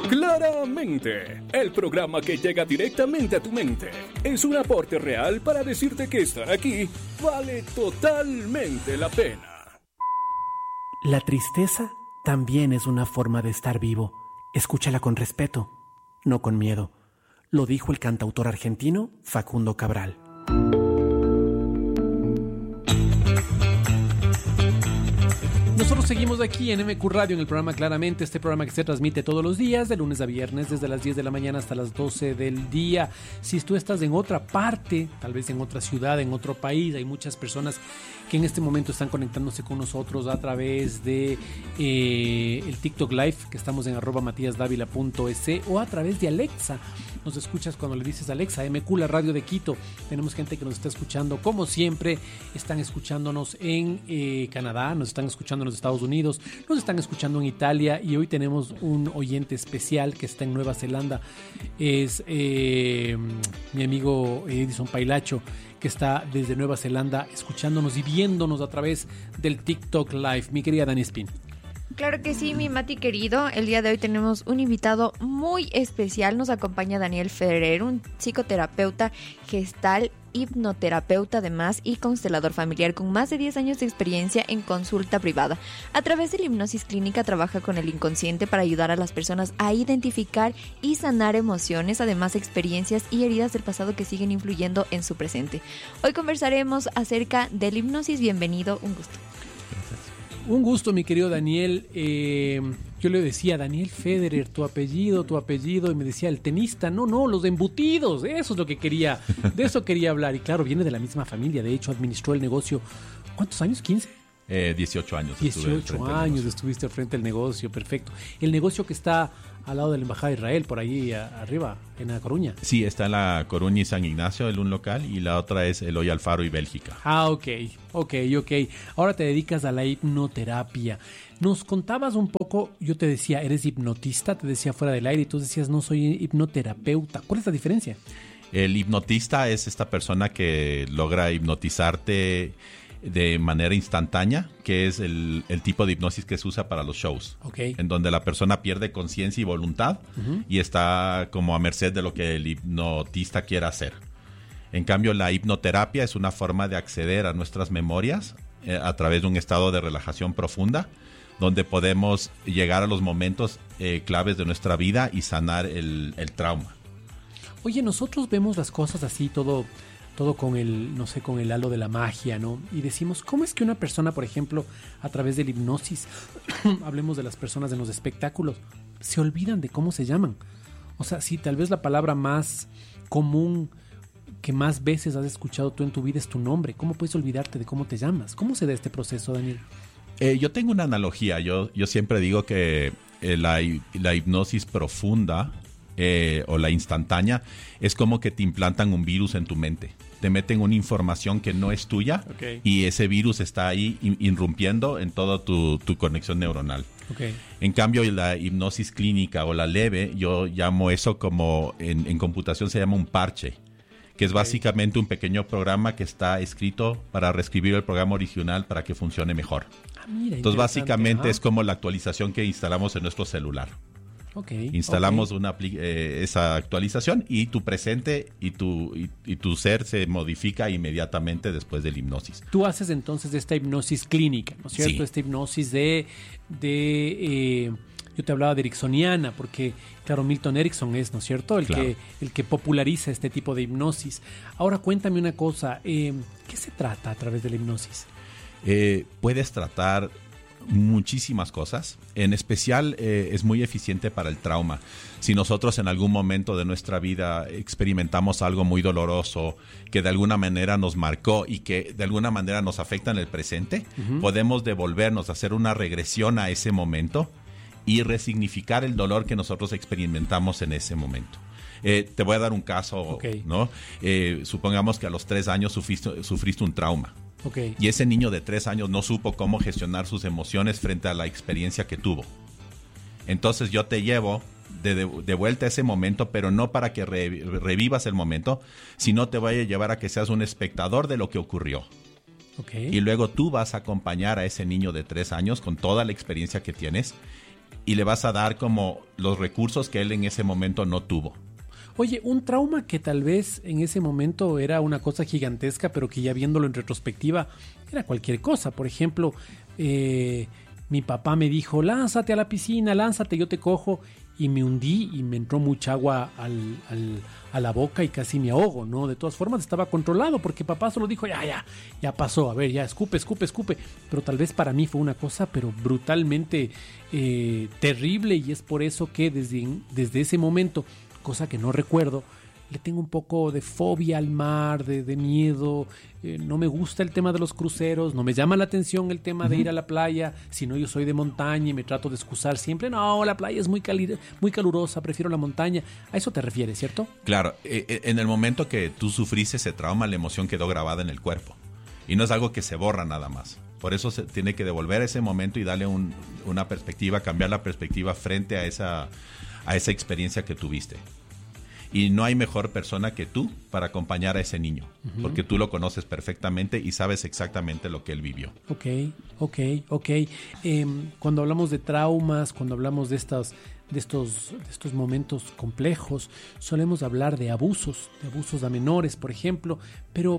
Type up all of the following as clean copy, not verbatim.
Claramente, el programa que llega directamente a tu mente es un aporte real para decirte que estar aquí vale totalmente la pena. La tristeza también es una forma de estar vivo. Escúchala con respeto, no con miedo. Lo dijo el cantautor argentino Facundo Cabral. Nosotros seguimos aquí en MQ Radio, en el programa Claramente, este programa que se transmite todos los días, de lunes a viernes, desde las 10 de la mañana hasta las 12 del día. Si tú estás en otra parte, tal vez en otra ciudad, en otro país, hay muchas personas que en este momento están conectándose con nosotros a través de el TikTok Live, que estamos en @matiasdavila.es, o a través de Alexa. Nos escuchas cuando le dices Alexa, MQ, la radio de Quito. Tenemos gente que nos está escuchando, como siempre, están escuchándonos en Canadá, nos están escuchando en los Estados Unidos, nos están escuchando en Italia, y hoy tenemos un oyente especial que está en Nueva Zelanda. Es mi amigo Edison Pailacho, que está desde Nueva Zelanda escuchándonos y viéndonos a través del TikTok Live. Mi querida Dani Spin. Claro que sí, mi Mati querido. El día de hoy tenemos un invitado muy especial. Nos acompaña Daniel Federer, un psicoterapeuta gestal, hipnoterapeuta además y constelador familiar con más de 10 años de experiencia en consulta privada. A través de la hipnosis clínica trabaja con el inconsciente para ayudar a las personas a identificar y sanar emociones, además experiencias y heridas del pasado que siguen influyendo en su presente. Hoy conversaremos acerca de la hipnosis. Bienvenido, un gusto. Un gusto, mi querido Daniel. Yo le decía, Daniel Federer, tu apellido, y me decía, el tenista. No, los embutidos, eso es lo que quería, de eso quería hablar. Y claro, viene de la misma familia, de hecho administró el negocio. ¿Cuántos años? ¿15? 18 años. 18 años estuviste al frente del negocio, perfecto. El negocio que está al lado de la Embajada de Israel, por ahí arriba, en La Coruña. Sí, está en La Coruña y San Ignacio, un local, y la otra es Eloy Alfaro y Bélgica. Ah, ok. Ahora te dedicas a la hipnoterapia. Nos contabas un poco, yo te decía, ¿eres hipnotista? Te decía fuera del aire y tú decías, no, soy hipnoterapeuta. ¿Cuál es la diferencia? El hipnotista es esta persona que logra hipnotizarte de manera instantánea, que es el tipo de hipnosis que se usa para los shows, en donde la persona pierde conciencia y voluntad y está como a merced de lo que el hipnotista quiera hacer. En cambio, la hipnoterapia es una forma de acceder a nuestras memorias a través de un estado de relajación profunda, donde podemos llegar a los momentos claves de nuestra vida y sanar el trauma. Oye, nosotros vemos las cosas así, todo con el, no sé, con el halo de la magia, ¿no? Y decimos, ¿cómo es que una persona, por ejemplo, a través de la hipnosis, hablemos de las personas en los espectáculos, se olvidan de cómo se llaman? O sea, si tal vez la palabra más común que más veces has escuchado tú en tu vida es tu nombre, ¿cómo puedes olvidarte de cómo te llamas? ¿Cómo se da este proceso, Daniel? Yo tengo una analogía. Yo siempre digo que la hipnosis profunda o la instantánea es como que te implantan un virus en tu mente. Te meten una información que no es tuya y ese virus está ahí irrumpiendo en toda tu conexión neuronal. En cambio, la hipnosis clínica o la leve, yo llamo eso como en computación se llama un parche, que es básicamente un pequeño programa que está escrito para reescribir el programa original para que funcione mejor. Entonces básicamente es como la actualización que instalamos en nuestro celular. Instalamos esa actualización y tu presente y tu ser se modifica inmediatamente después de la hipnosis. Tú haces entonces esta hipnosis clínica, ¿no es cierto? Sí. Esta hipnosis de yo te hablaba de ericksoniana, porque claro, Milton Erickson es, ¿no es cierto? El que populariza este tipo de hipnosis. Ahora cuéntame una cosa, ¿qué se trata a través de la hipnosis? Puedes tratar muchísimas cosas. En especial es muy eficiente para el trauma. Si nosotros en algún momento de nuestra vida experimentamos algo muy doloroso que de alguna manera nos marcó y que de alguna manera nos afecta en el presente, podemos devolvernos, hacer una regresión a ese momento y resignificar el dolor que nosotros experimentamos en ese momento. Te voy a dar un caso, ¿no? Supongamos que a los 3 años sufriste un trauma. Y ese niño de 3 años no supo cómo gestionar sus emociones frente a la experiencia que tuvo. Entonces yo te llevo de vuelta a ese momento, pero no para que revivas el momento, sino te voy a llevar a que seas un espectador de lo que ocurrió. Y luego tú vas a acompañar a ese niño de 3 años con toda la experiencia que tienes y le vas a dar como los recursos que él en ese momento no tuvo. Oye, un trauma que tal vez en ese momento era una cosa gigantesca, pero que ya viéndolo en retrospectiva era cualquier cosa. Por ejemplo, mi papá me dijo, lánzate a la piscina, lánzate, yo te cojo. Y me hundí y me entró mucha agua a la boca y casi me ahogo, ¿no? De todas formas estaba controlado porque papá solo dijo, ya pasó, a ver, ya, escupe. Pero tal vez para mí fue una cosa, pero brutalmente terrible, y es por eso que desde ese momento, cosa que no recuerdo, le tengo un poco de fobia al mar, de miedo. No me gusta el tema de los cruceros, no me llama la atención el tema de ir a la playa. Si no, yo soy de montaña y me trato de excusar siempre. No, la playa es muy calurosa, prefiero la montaña. A eso te refieres, ¿cierto? Claro, en el momento que tú sufriste ese trauma, la emoción quedó grabada en el cuerpo. Y no es algo que se borra nada más. Por eso se tiene que devolver ese momento y darle una perspectiva, cambiar la perspectiva frente a esa experiencia que tuviste. Y no hay mejor persona que tú para acompañar a ese niño, porque tú lo conoces perfectamente y sabes exactamente lo que él vivió. Ok. Cuando hablamos de traumas, cuando hablamos de estos momentos complejos, solemos hablar de abusos a menores, por ejemplo, pero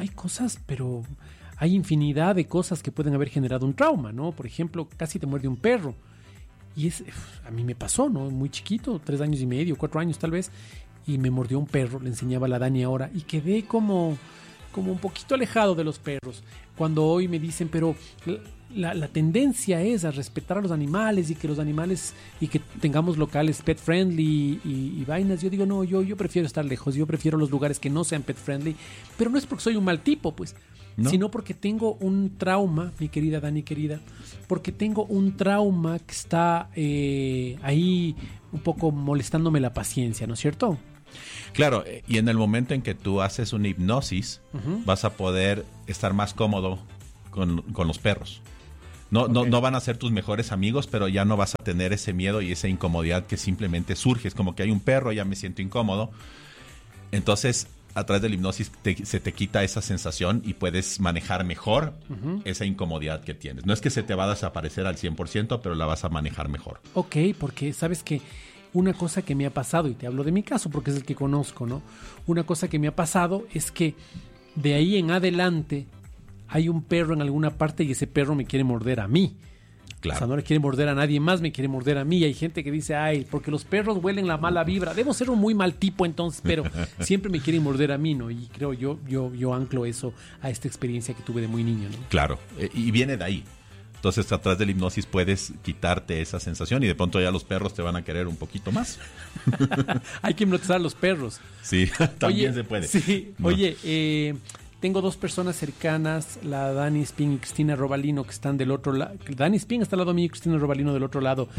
hay infinidad de cosas que pueden haber generado un trauma, ¿no? Por ejemplo, casi te muerde un perro. Y a mí me pasó, ¿no? Muy chiquito, 3 años y medio, 4 años tal vez, y me mordió un perro, le enseñaba a la Dani ahora, y quedé como un poquito alejado de los perros. Cuando hoy me dicen, pero la tendencia es a respetar a los animales y que los animales, y que tengamos locales pet friendly y vainas, yo digo, no, yo prefiero estar lejos, yo prefiero los lugares que no sean pet friendly, pero no es porque soy un mal tipo, pues, ¿no? Sino porque tengo un trauma, mi querida Dani querida, porque tengo un trauma que está ahí un poco molestándome la paciencia, ¿no es cierto? Claro, y en el momento en que tú haces una hipnosis, vas a poder estar más cómodo con los perros. No van a ser tus mejores amigos, pero ya no vas a tener ese miedo y esa incomodidad que simplemente surge. Es como que hay un perro, ya me siento incómodo. Entonces, a través de la hipnosis se te quita esa sensación y puedes manejar mejor esa incomodidad que tienes. No es que se te va a desaparecer al 100%, pero la vas a manejar mejor. Ok, porque sabes que una cosa que me ha pasado, y te hablo de mi caso porque es el que conozco, ¿no? Una cosa que me ha pasado es que de ahí en adelante hay un perro en alguna parte y ese perro me quiere morder a mí. Claro. O sea, no le quiere morder a nadie más, me quiere morder a mí. Y hay gente que dice, porque los perros huelen la mala vibra. Debo ser un muy mal tipo entonces, pero siempre me quieren morder a mí, ¿no? Y creo yo anclo eso a esta experiencia que tuve de muy niño, ¿no? Claro, y viene de ahí. Entonces, a través de la hipnosis puedes quitarte esa sensación y de pronto ya los perros te van a querer un poquito más. Hay que hipnotizar a los perros. Sí, también se puede. Sí, no. Oye, tengo 2 personas cercanas, la Dani Spin y Cristina Robalino, que están del otro lado. Dani Spin está al lado mío y Cristina Robalino del otro lado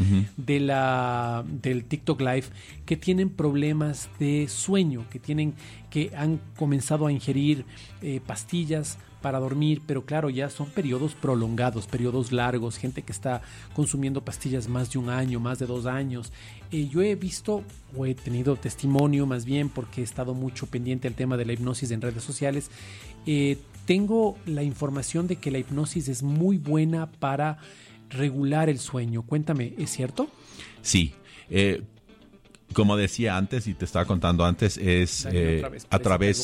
del TikTok Live, que tienen problemas de sueño, que han comenzado a ingerir pastillas para dormir, pero claro, ya son periodos prolongados, periodos largos, gente que está consumiendo pastillas más de 1 año, más de 2 años. Yo he visto, o he tenido testimonio más bien, porque he estado mucho pendiente al tema de la hipnosis en redes sociales. Tengo la información de que la hipnosis es muy buena para regular el sueño. Cuéntame, ¿es cierto? Sí. Como decía antes y te estaba contando antes, es a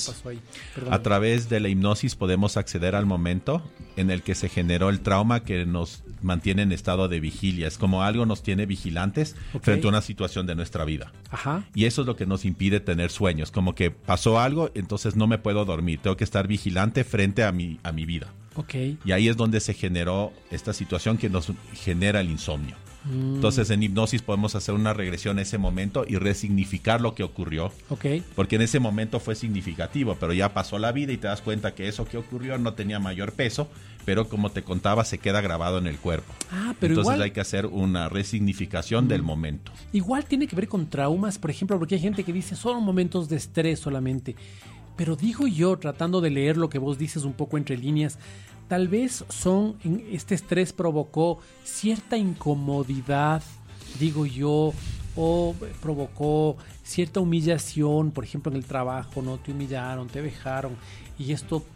través de la hipnosis podemos acceder al momento en el que se generó el trauma que nos mantiene en estado de vigilia. Es como algo nos tiene vigilantes frente a una situación de nuestra vida. Ajá. Y eso es lo que nos impide tener sueños. Como que pasó algo, entonces no me puedo dormir. Tengo que estar vigilante frente a mi vida. Okay. Y ahí es donde se generó esta situación que nos genera el insomnio. Entonces en hipnosis podemos hacer una regresión a ese momento y resignificar lo que ocurrió, porque en ese momento fue significativo, pero ya pasó la vida y te das cuenta que eso que ocurrió no tenía mayor peso, pero como te contaba se queda grabado en el cuerpo. Pero entonces igual, hay que hacer una resignificación del momento. Igual tiene que ver con traumas, por ejemplo, porque hay gente que dice son momentos de estrés solamente, pero digo yo, tratando de leer lo que vos dices un poco entre líneas, tal vez este estrés provocó cierta incomodidad, digo yo, o provocó cierta humillación, por ejemplo en el trabajo, ¿no? Te humillaron, te vejaron, y esto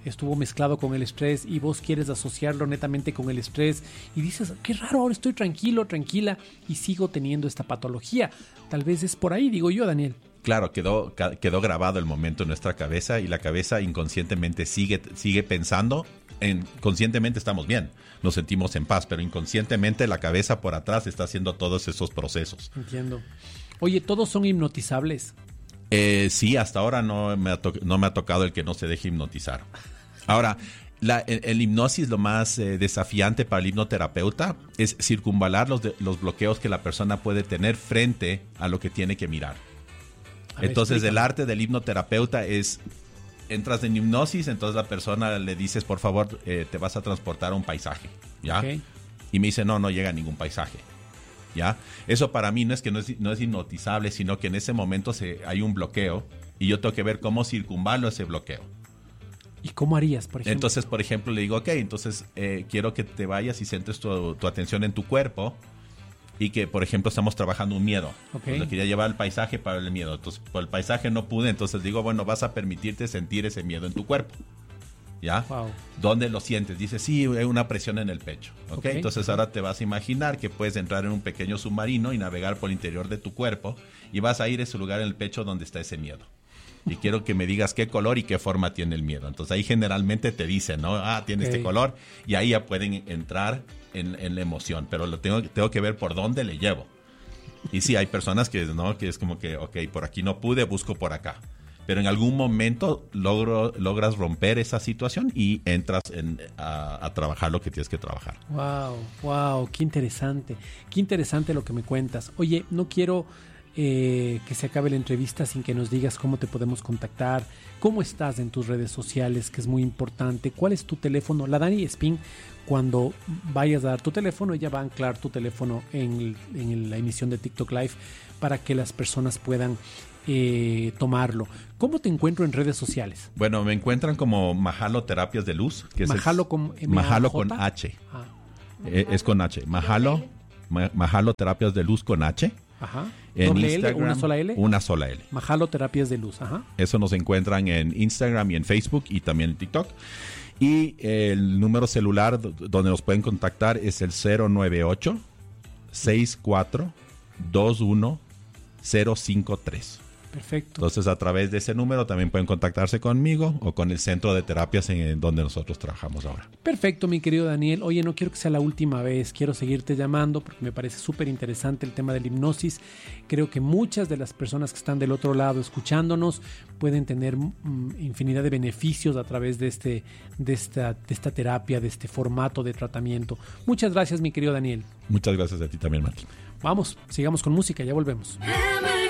estuvo mezclado con el estrés y vos quieres asociarlo netamente con el estrés y dices, qué raro, ahora estoy tranquilo, tranquila y sigo teniendo esta patología. Tal vez es por ahí, digo yo, Daniel. Claro, quedó grabado el momento en nuestra cabeza y la cabeza inconscientemente sigue pensando. Conscientemente estamos bien, nos sentimos en paz, pero inconscientemente la cabeza por atrás está haciendo todos esos procesos. Entiendo. Oye, ¿todos son hipnotizables? Sí, hasta ahora no me ha tocado el que no se deje hipnotizar. Ahora, el hipnosis, lo más desafiante para el hipnoterapeuta es circunvalar los bloqueos que la persona puede tener frente a lo que tiene que mirar. Entonces, explícame. El arte del hipnoterapeuta es, entras en hipnosis, entonces la persona le dices, por favor, te vas a transportar a un paisaje, ¿ya? Okay. Y me dice, no llega a ningún paisaje, ¿ya? Eso para mí no es hipnotizable, sino que en ese momento hay un bloqueo y yo tengo que ver cómo circunvalo ese bloqueo. ¿Y cómo harías, por ejemplo? Entonces, por ejemplo, le digo, ok, entonces quiero que te vayas y centres tu atención en tu cuerpo. Y que, por ejemplo, estamos trabajando un miedo. Okay. Entonces, quería llevar el paisaje para el miedo. Entonces, por el paisaje no pude. Entonces, digo, bueno, vas a permitirte sentir ese miedo en tu cuerpo. ¿Ya? Wow. ¿Dónde lo sientes? Dices, sí, hay una presión en el pecho. ¿Okay? Entonces, ahora te vas a imaginar que puedes entrar en un pequeño submarino y navegar por el interior de tu cuerpo. Y vas a ir a ese lugar en el pecho donde está ese miedo. Y quiero que me digas qué color y qué forma tiene el miedo. Entonces, ahí generalmente te dicen, ¿no? Tiene este color. Y ahí ya pueden entrar en la emoción, pero tengo que ver por dónde le llevo. Y sí, hay personas que es como que, ok, por aquí no pude, busco por acá. Pero en algún momento logras romper esa situación y entras a trabajar lo que tienes que trabajar. Wow, qué interesante lo que me cuentas. Oye, no quiero que se acabe la entrevista sin que nos digas cómo te podemos contactar, cómo estás en tus redes sociales, que es muy importante, cuál es tu teléfono. La Dani Espín, cuando vayas a dar tu teléfono, ella va a anclar tu teléfono en la emisión de TikTok Live para que las personas puedan tomarlo. ¿Cómo te encuentro en redes sociales? Bueno, me encuentran como Mahalo Terapias de Luz, que Mahalo es con Mahalo con H. Es con H. Mahalo Terapias de Luz con H. Ajá. En ¿Doble Instagram, L, una sola L? Una sola L. Mahalo Terapias de Luz, ajá. Eso nos encuentran en Instagram y en Facebook y también en TikTok. Y el número celular donde nos pueden contactar es el 098-6421-053. Perfecto. Entonces, a través de ese número también pueden contactarse conmigo o con el centro de terapias en donde nosotros trabajamos ahora. Perfecto, mi querido Daniel. Oye, no quiero que sea la última vez. Quiero seguirte llamando porque me parece súper interesante el tema de la hipnosis. Creo que muchas de las personas que están del otro lado escuchándonos pueden tener infinidad de beneficios a través de esta terapia, de este formato de tratamiento. Muchas gracias, mi querido Daniel. Muchas gracias a ti también, Mati. Vamos, sigamos con música, ya volvemos.